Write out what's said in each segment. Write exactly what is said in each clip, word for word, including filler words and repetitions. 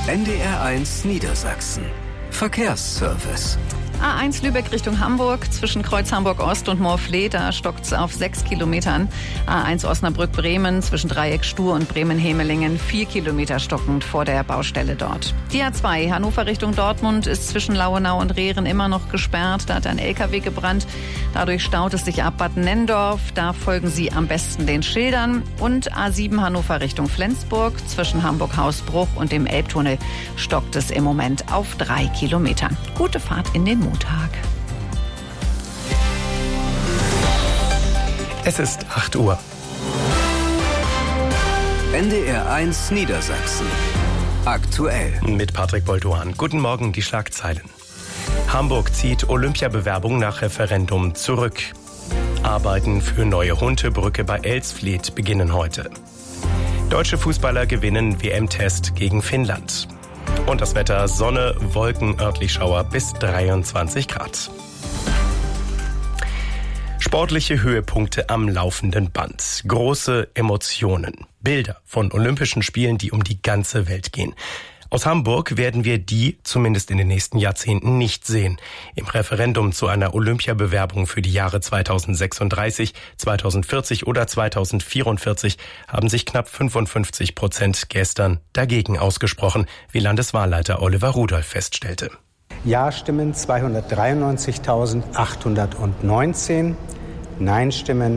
N D R eins Niedersachsen. Verkehrsservice. A eins Lübeck Richtung Hamburg, zwischen Kreuz Hamburg-Ost und Moorfleet, da stockt es auf sechs Kilometern. A eins Osnabrück-Bremen, zwischen Dreieck Stur und Bremen-Hemelingen, vier Kilometer stockend vor der Baustelle dort. Die A zwei Hannover Richtung Dortmund ist zwischen Lauenau und Rehren immer noch gesperrt. Da hat ein L K W gebrannt. Dadurch staut es sich ab Bad Nenndorf. Da folgen Sie am besten den Schildern. Und A sieben Hannover Richtung Flensburg, zwischen Hamburg-Hausbruch und dem Elbtunnel stockt es im Moment auf drei Kilometern. Gute Fahrt in den Montag. Es ist acht Uhr. N D R eins Niedersachsen. Aktuell. Mit Patrick Bolduan. Guten Morgen, die Schlagzeilen. Hamburg zieht Olympiabewerbung nach Referendum zurück. Arbeiten für neue Huntebrücke bei Elsfleth beginnen heute. Deutsche Fußballer gewinnen W M-Test gegen Finnland. Und das Wetter: Sonne, Wolken, örtlich Schauer bis dreiundzwanzig Grad. Sportliche Höhepunkte am laufenden Band. Große Emotionen. Bilder von Olympischen Spielen, die um die ganze Welt gehen. Aus Hamburg werden wir die, zumindest in den nächsten Jahrzehnten, nicht sehen. Im Referendum zu einer Olympiabewerbung für die Jahre zweitausendsechsunddreißig, zweitausendvierzig oder zweitausendvierundvierzig haben sich knapp fünfundfünfzig Prozent gestern dagegen ausgesprochen, wie Landeswahlleiter Oliver Rudolph feststellte. Ja-Stimmen zweihundertdreiundneunzigtausendachthundertneunzehn, Nein-Stimmen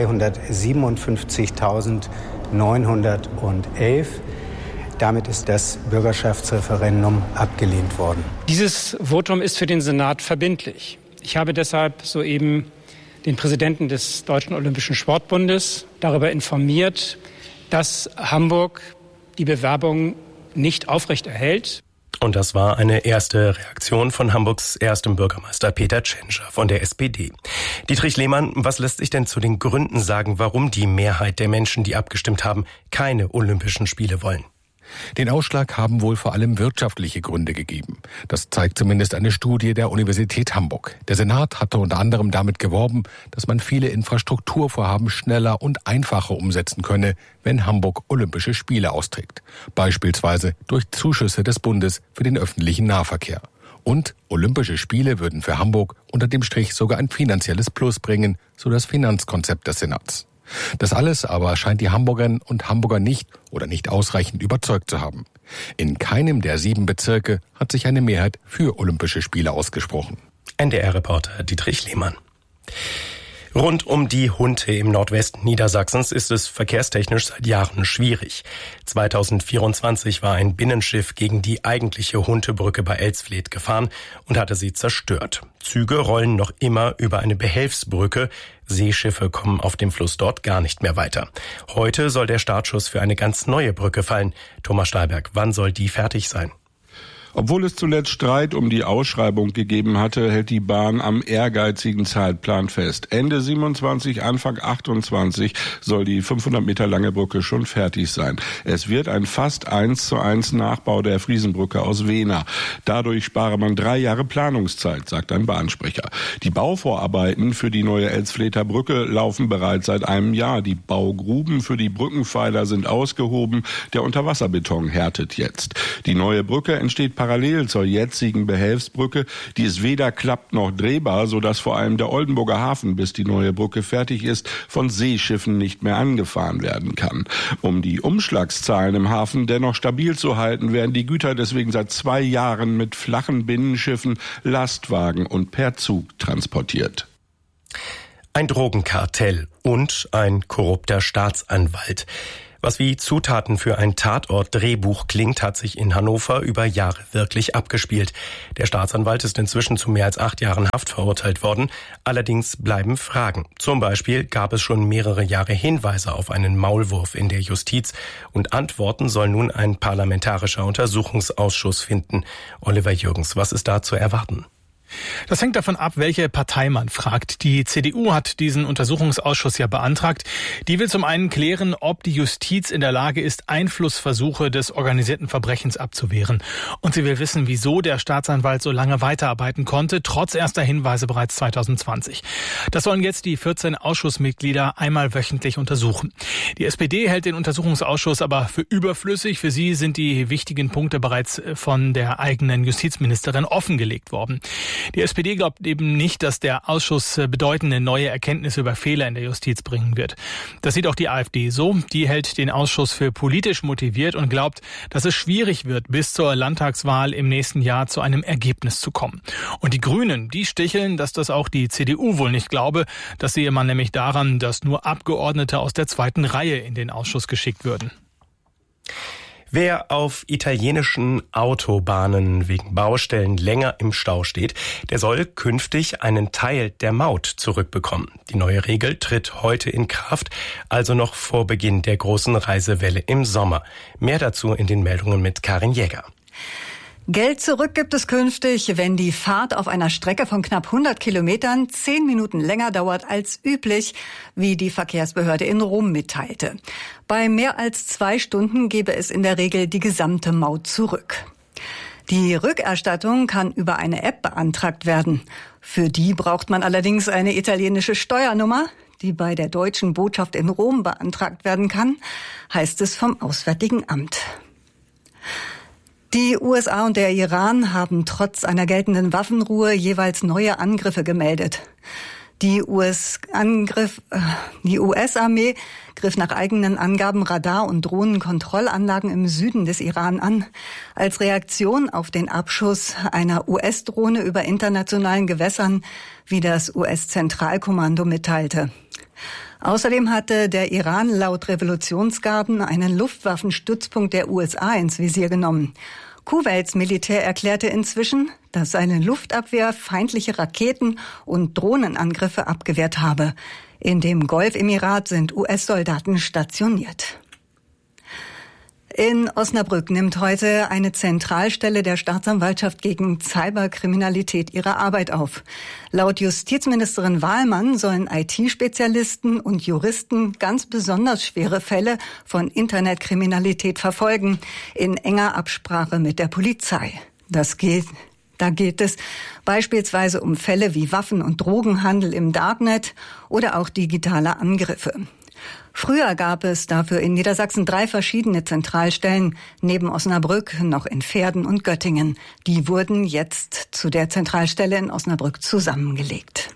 dreihundertsiebenundfünfzigtausendneunhundertelf. Damit ist das Bürgerschaftsreferendum abgelehnt worden. Dieses Votum ist für den Senat verbindlich. Ich habe deshalb soeben den Präsidenten des Deutschen Olympischen Sportbundes darüber informiert, dass Hamburg die Bewerbung nicht aufrechterhält. Und das war eine erste Reaktion von Hamburgs erstem Bürgermeister Peter Tschentscher von der S P D. Dietrich Lehmann, was lässt sich denn zu den Gründen sagen, warum die Mehrheit der Menschen, die abgestimmt haben, keine Olympischen Spiele wollen? Den Ausschlag haben wohl vor allem wirtschaftliche Gründe gegeben. Das zeigt zumindest eine Studie der Universität Hamburg. Der Senat hatte unter anderem damit geworben, dass man viele Infrastrukturvorhaben schneller und einfacher umsetzen könne, wenn Hamburg Olympische Spiele austrägt. Beispielsweise durch Zuschüsse des Bundes für den öffentlichen Nahverkehr. Und Olympische Spiele würden für Hamburg unter dem Strich sogar ein finanzielles Plus bringen, so das Finanzkonzept des Senats. Das alles aber scheint die Hamburgerinnen und Hamburger nicht oder nicht ausreichend überzeugt zu haben. In keinem der sieben Bezirke hat sich eine Mehrheit für Olympische Spiele ausgesprochen. N D R-Reporter Dietrich Lehmann. Rund um die Hunte im Nordwesten Niedersachsens ist es verkehrstechnisch seit Jahren schwierig. zweitausendvierundzwanzig war ein Binnenschiff gegen die eigentliche Huntebrücke bei Elsfleth gefahren und hatte sie zerstört. Züge rollen noch immer über eine Behelfsbrücke. Seeschiffe kommen auf dem Fluss dort gar nicht mehr weiter. Heute soll der Startschuss für eine ganz neue Brücke fallen. Thomas Stahlberg, wann soll die fertig sein? Obwohl es zuletzt Streit um die Ausschreibung gegeben hatte, hält die Bahn am ehrgeizigen Zeitplan fest. Ende siebenundzwanzig, Anfang achtundzwanzig soll die fünfhundert Meter lange Brücke schon fertig sein. Es wird ein fast eins zu eins Nachbau der Friesenbrücke aus Wehner. Dadurch spare man drei Jahre Planungszeit, sagt ein Bahnsprecher. Die Bauvorarbeiten für die neue Elsflether Brücke laufen bereits seit einem Jahr. Die Baugruben für die Brückenpfeiler sind ausgehoben. Der Unterwasserbeton härtet jetzt. Die neue Brücke entsteht parallel zur jetzigen Behelfsbrücke. Die ist weder klappt noch drehbar, sodass vor allem der Oldenburger Hafen, bis die neue Brücke fertig ist, von Seeschiffen nicht mehr angefahren werden kann. Um die Umschlagszahlen im Hafen dennoch stabil zu halten, werden die Güter deswegen seit zwei Jahren mit flachen Binnenschiffen, Lastwagen und per Zug transportiert. Ein Drogenkartell und ein korrupter Staatsanwalt. Was wie Zutaten für ein Tatort-Drehbuch klingt, hat sich in Hannover über Jahre wirklich abgespielt. Der Staatsanwalt ist inzwischen zu mehr als acht Jahren Haft verurteilt worden. Allerdings bleiben Fragen. Zum Beispiel gab es schon mehrere Jahre Hinweise auf einen Maulwurf in der Justiz. Und Antworten soll nun ein parlamentarischer Untersuchungsausschuss finden. Oliver Jürgens, was ist da zu erwarten? Das hängt davon ab, welche Partei man fragt. Die C D U hat diesen Untersuchungsausschuss ja beantragt. Die will zum einen klären, ob die Justiz in der Lage ist, Einflussversuche des organisierten Verbrechens abzuwehren. Und sie will wissen, wieso der Staatsanwalt so lange weiterarbeiten konnte, trotz erster Hinweise bereits zwanzig zwanzig. Das sollen jetzt die vierzehn Ausschussmitglieder einmal wöchentlich untersuchen. Die S P D hält den Untersuchungsausschuss aber für überflüssig. Für sie sind die wichtigen Punkte bereits von der eigenen Justizministerin offengelegt worden. Die S P D glaubt eben nicht, dass der Ausschuss bedeutende neue Erkenntnisse über Fehler in der Justiz bringen wird. Das sieht auch die AfD so. Die hält den Ausschuss für politisch motiviert und glaubt, dass es schwierig wird, bis zur Landtagswahl im nächsten Jahr zu einem Ergebnis zu kommen. Und die Grünen, die sticheln, dass das auch die C D U wohl nicht glaube. Das sehe man nämlich daran, dass nur Abgeordnete aus der zweiten Reihe in den Ausschuss geschickt würden. Wer auf italienischen Autobahnen wegen Baustellen länger im Stau steht, der soll künftig einen Teil der Maut zurückbekommen. Die neue Regel tritt heute in Kraft, also noch vor Beginn der großen Reisewelle im Sommer. Mehr dazu in den Meldungen mit Karin Jäger. Geld zurück gibt es künftig, wenn die Fahrt auf einer Strecke von knapp hundert Kilometern zehn Minuten länger dauert als üblich, wie die Verkehrsbehörde in Rom mitteilte. Bei mehr als zwei Stunden gebe es in der Regel die gesamte Maut zurück. Die Rückerstattung kann über eine App beantragt werden. Für die braucht man allerdings eine italienische Steuernummer, die bei der deutschen Botschaft in Rom beantragt werden kann, heißt es vom Auswärtigen Amt. Die U S A und der Iran haben trotz einer geltenden Waffenruhe jeweils neue Angriffe gemeldet. Die U S-Angriff, die U S-Armee griff nach eigenen Angaben Radar- und Drohnenkontrollanlagen im Süden des Iran an, als Reaktion auf den Abschuss einer U S-Drohne über internationalen Gewässern, wie das U S-Zentralkommando mitteilte. Außerdem hatte der Iran laut Revolutionsgarden einen Luftwaffenstützpunkt der U S A ins Visier genommen. Kuwaits Militär erklärte inzwischen, dass seine Luftabwehr feindliche Raketen- und Drohnenangriffe abgewehrt habe. In dem Golfemirat sind U S-Soldaten stationiert. In Osnabrück nimmt heute eine Zentralstelle der Staatsanwaltschaft gegen Cyberkriminalität ihre Arbeit auf. Laut Justizministerin Wahlmann sollen I T-Spezialisten und Juristen ganz besonders schwere Fälle von Internetkriminalität verfolgen, in enger Absprache mit der Polizei. Das geht Da geht es beispielsweise um Fälle wie Waffen- und Drogenhandel im Darknet oder auch digitale Angriffe. Früher gab es dafür in Niedersachsen drei verschiedene Zentralstellen, neben Osnabrück noch in Verden und Göttingen. Die wurden jetzt zu der Zentralstelle in Osnabrück zusammengelegt.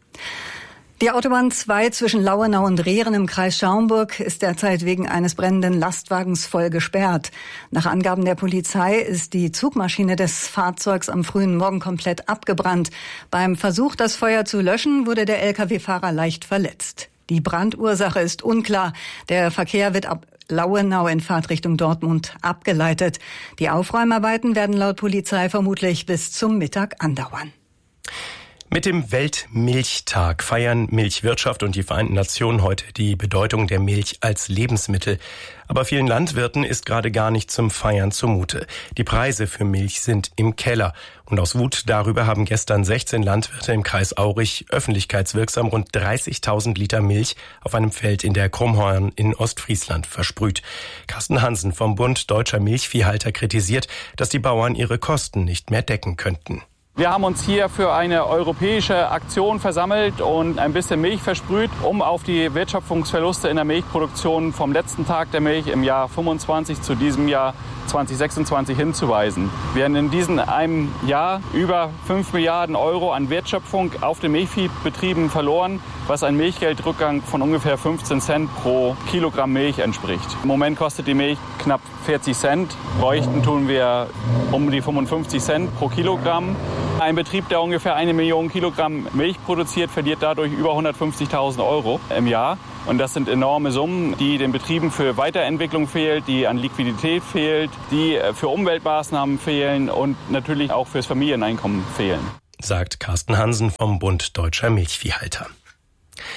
Die Autobahn zwei zwischen Lauenau und Rehren im Kreis Schaumburg ist derzeit wegen eines brennenden Lastwagens voll gesperrt. Nach Angaben der Polizei ist die Zugmaschine des Fahrzeugs am frühen Morgen komplett abgebrannt. Beim Versuch, das Feuer zu löschen, wurde der L K W-Fahrer leicht verletzt. Die Brandursache ist unklar. Der Verkehr wird ab Lauenau in Fahrtrichtung Dortmund abgeleitet. Die Aufräumarbeiten werden laut Polizei vermutlich bis zum Mittag andauern. Mit dem Weltmilchtag feiern Milchwirtschaft und die Vereinten Nationen heute die Bedeutung der Milch als Lebensmittel. Aber vielen Landwirten ist gerade gar nicht zum Feiern zumute. Die Preise für Milch sind im Keller. Und aus Wut darüber haben gestern sechzehn Landwirte im Kreis Aurich öffentlichkeitswirksam rund dreißigtausend Liter Milch auf einem Feld in der Krummhorn in Ostfriesland versprüht. Carsten Hansen vom Bund Deutscher Milchviehhalter kritisiert, dass die Bauern ihre Kosten nicht mehr decken könnten. Wir haben uns hier für eine europäische Aktion versammelt und ein bisschen Milch versprüht, um auf die Wertschöpfungsverluste in der Milchproduktion vom letzten Tag der Milch im Jahr fünfundzwanzig zu diesem Jahr zwanzig sechsundzwanzig hinzuweisen. Wir haben in diesem einem Jahr über fünf Milliarden Euro an Wertschöpfung auf den Milchviehbetrieben verloren, was ein Milchgeldrückgang von ungefähr fünfzehn Cent pro Kilogramm Milch entspricht. Im Moment kostet die Milch knapp vierzig Cent. Bräuchten tun wir um die fünfundfünfzig Cent pro Kilogramm. Ein Betrieb, der ungefähr eine Million Kilogramm Milch produziert, verliert dadurch über hundertfünfzigtausend Euro im Jahr. Und das sind enorme Summen, die den Betrieben für Weiterentwicklung fehlt, die an Liquidität fehlt, die für Umweltmaßnahmen fehlen und natürlich auch fürs Familieneinkommen fehlen. Sagt Carsten Hansen vom Bund Deutscher Milchviehhalter.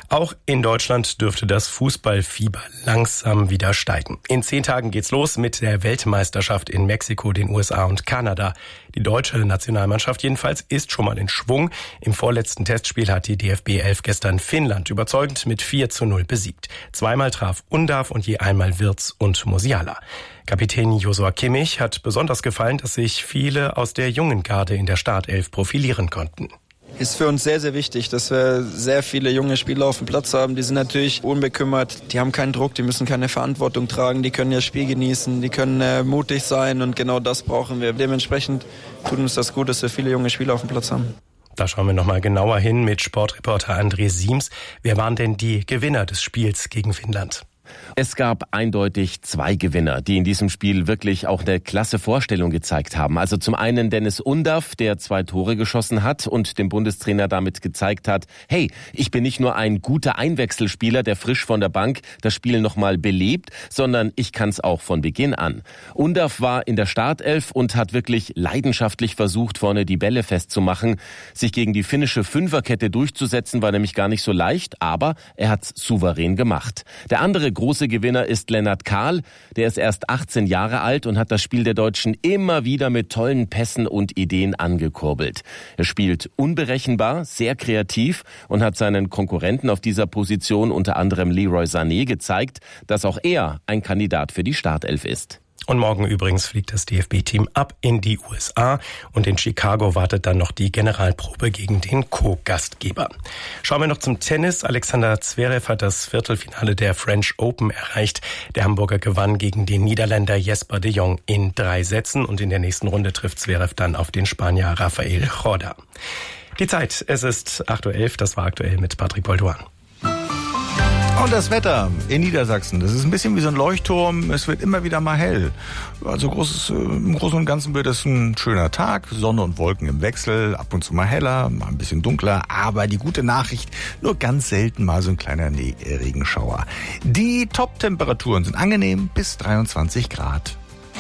Auch in Deutschland dürfte das Fußballfieber langsam wieder steigen. In zehn Tagen geht's los mit der Weltmeisterschaft in Mexiko, den U S A und Kanada. Die deutsche Nationalmannschaft jedenfalls ist schon mal in Schwung. Im vorletzten Testspiel hat die D F B elf gestern Finnland überzeugend mit vier zu null besiegt. Zweimal traf Undav und je einmal Wirtz und Musiala. Kapitän Joshua Kimmich hat besonders gefallen, dass sich viele aus der jungen Garde in der Startelf profilieren konnten. Ist für uns sehr, sehr wichtig, dass wir sehr viele junge Spieler auf dem Platz haben. Die sind natürlich unbekümmert, die haben keinen Druck, die müssen keine Verantwortung tragen, die können ihr Spiel genießen, die können äh, mutig sein und genau das brauchen wir. Dementsprechend tut uns das gut, dass wir viele junge Spieler auf dem Platz haben. Da schauen wir nochmal genauer hin mit Sportreporter André Siems. Wer waren denn die Gewinner des Spiels gegen Finnland? Es gab eindeutig zwei Gewinner, die in diesem Spiel wirklich auch eine klasse Vorstellung gezeigt haben. Also zum einen Dennis Undav, der zwei Tore geschossen hat und dem Bundestrainer damit gezeigt hat, hey, ich bin nicht nur ein guter Einwechselspieler, der frisch von der Bank das Spiel nochmal belebt, sondern ich kann es auch von Beginn an. Undav war in der Startelf und hat wirklich leidenschaftlich versucht, vorne die Bälle festzumachen. Sich gegen die finnische Fünferkette durchzusetzen, war nämlich gar nicht so leicht, aber er hat's souverän gemacht. Der andere große Gewinner ist Lennart Kahl. Der ist erst achtzehn Jahre alt und hat das Spiel der Deutschen immer wieder mit tollen Pässen und Ideen angekurbelt. Er spielt unberechenbar, sehr kreativ und hat seinen Konkurrenten auf dieser Position, unter anderem Leroy Sané, gezeigt, dass auch er ein Kandidat für die Startelf ist. Und morgen übrigens fliegt das D F B-Team ab in die U S A und in Chicago wartet dann noch die Generalprobe gegen den Co-Gastgeber. Schauen wir noch zum Tennis. Alexander Zverev hat das Viertelfinale der French Open erreicht. Der Hamburger gewann gegen den Niederländer Jesper de Jong in drei Sätzen und in der nächsten Runde trifft Zverev dann auf den Spanier Rafael Jorda. Die Zeit, es ist acht Uhr elf, das war aktuell mit Patrick Bolduan. Und das Wetter in Niedersachsen, das ist ein bisschen wie so ein Leuchtturm, es wird immer wieder mal hell. Also großes, im Großen und Ganzen wird es ein schöner Tag, Sonne und Wolken im Wechsel, ab und zu mal heller, mal ein bisschen dunkler, aber die gute Nachricht, nur ganz selten mal so ein kleiner ne- Regenschauer. Die Top-Temperaturen sind angenehm bis dreiundzwanzig Grad.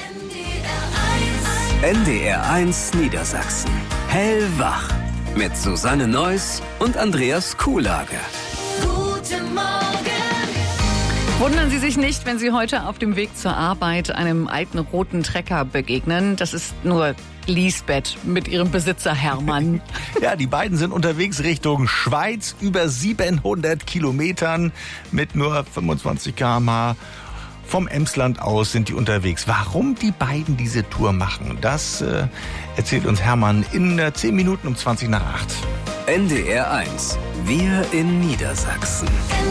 N D R eins Niedersachsen. Hellwach. Mit Susanne Neuss und Andreas Kuhlage. Guten Morgen. Wundern Sie sich nicht, wenn Sie heute auf dem Weg zur Arbeit einem alten roten Trecker begegnen. Das ist nur Lisbeth mit ihrem Besitzer Hermann. Ja, die beiden sind unterwegs Richtung Schweiz, über siebenhundert Kilometern mit nur fünfundzwanzig Kilometer pro Stunde. Vom Emsland aus sind die unterwegs. Warum die beiden diese Tour machen, das äh, erzählt uns Hermann in äh, zehn Minuten um zwanzig nach acht. N D R eins. Wir in Niedersachsen.